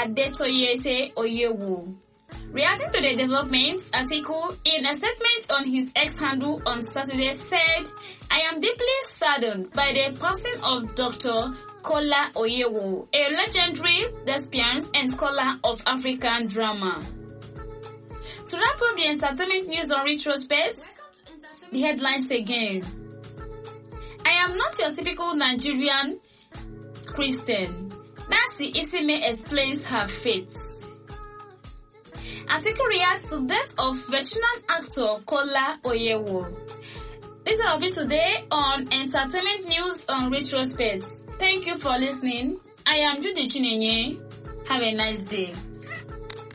Adetoyese Oyewu. Reacting to the developments, article in a statement on his X handle on Saturday said, "I am deeply saddened by the passing of Dr. Kola Oyewu, a legendary thespian and scholar of African drama." To wrap up the entertainment news on Retrospect, the headlines again. I am not your typical Nigerian Christian. Nancy Isime explains her faith. Article reacts to death of veteran actor Kola Oyewu. This is all of it today on Entertainment News on Retrospect. Thank you for listening. I am Judy Chinenye. Have a nice day.